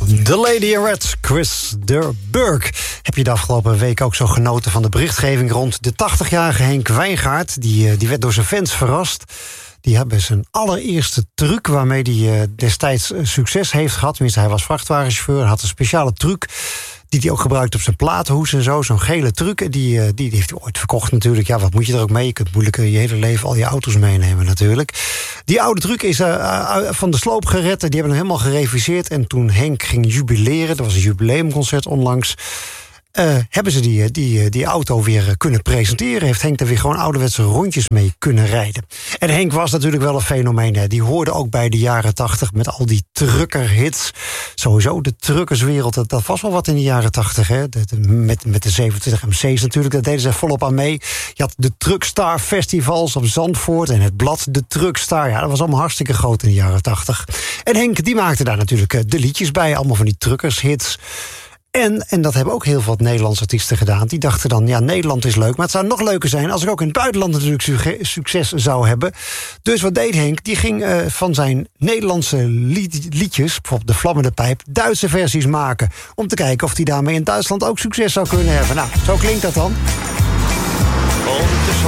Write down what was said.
The Lady in Red, Chris de Burgh. Heb je de afgelopen week ook zo genoten van de berichtgeving rond de 80-jarige Henk Wijngaard? Die werd door zijn fans verrast. Die hebben zijn allereerste truc waarmee hij destijds succes heeft gehad. Tenminste, hij was vrachtwagenchauffeur en had een speciale truc die hij ook gebruikt op zijn platenhoes en zo. Zo'n gele truc, die heeft hij ooit verkocht natuurlijk. Ja, wat moet je er ook mee? Je kunt moeilijk je hele leven al je auto's meenemen natuurlijk. Die oude truc is van de sloop gered. Die hebben hem helemaal gereviseerd. En toen Henk ging jubileren, dat was een jubileumconcert onlangs, hebben ze die auto weer kunnen presenteren. Heeft Henk er weer gewoon ouderwetse rondjes mee kunnen rijden. En Henk was natuurlijk wel een fenomeen. Hè. Die hoorde ook bij de jaren 80 met al die truckerhits. Sowieso de truckerswereld, dat was wel wat in de jaren 80. Hè. Met de 27 MC's natuurlijk, daar deden ze volop aan mee. Je had de Truckstar Festivals op Zandvoort en het blad De Truckstar. Ja, dat was allemaal hartstikke groot in de jaren 80. En Henk, die maakte daar natuurlijk de liedjes bij. Allemaal van die truckershits. En dat hebben ook heel veel Nederlandse artiesten gedaan. Die dachten dan, ja, Nederland is leuk, maar het zou nog leuker zijn als ik ook in het buitenland natuurlijk succes zou hebben. Dus wat deed Henk? Die ging van zijn Nederlandse liedjes, bijvoorbeeld De Vlammende Pijp, Duitse versies maken. Om te kijken of hij daarmee in Duitsland ook succes zou kunnen hebben. Nou, zo klinkt dat dan.